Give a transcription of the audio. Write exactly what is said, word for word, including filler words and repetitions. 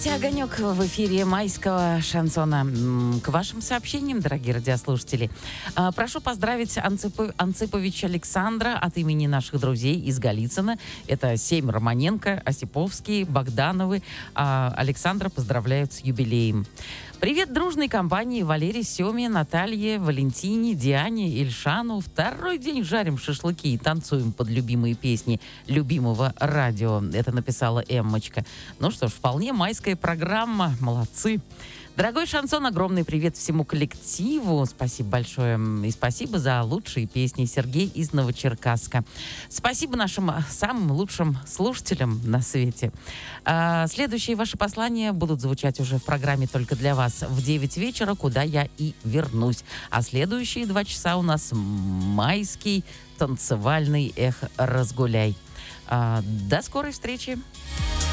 Здравствуйте, Огонек в эфире майского шансона. К вашим сообщениям, дорогие радиослушатели. Прошу поздравить Анципо- Анциповича Александра от имени наших друзей из Голицына. Это семь Романенко, Осиповский, Богдановы. А Александра поздравляют с юбилеем. Привет дружной компании Валерии, Семе, Наталье, Валентине, Диане, Ильшану. Второй день жарим шашлыки и танцуем под любимые песни любимого радио. Это написала Эммочка. Ну что ж, вполне майская программа. Молодцы. Дорогой шансон, огромный привет всему коллективу. Спасибо большое. И спасибо за лучшие песни. Сергей из Новочеркасска. Спасибо нашим самым лучшим слушателям на свете. А, следующие ваши послания будут звучать уже в программе «Только для вас» в девять вечера, куда я и вернусь. А следующие два часа у нас майский танцевальный «Эх, разгуляй». А, до скорой встречи.